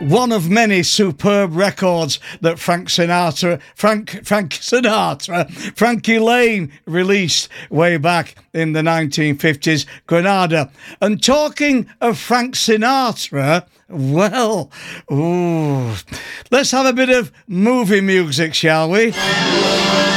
one of many superb records that Frankie Lane released way back in the 1950s, Granada. And talking of Frank Sinatra, well, let's have a bit of movie music, shall we?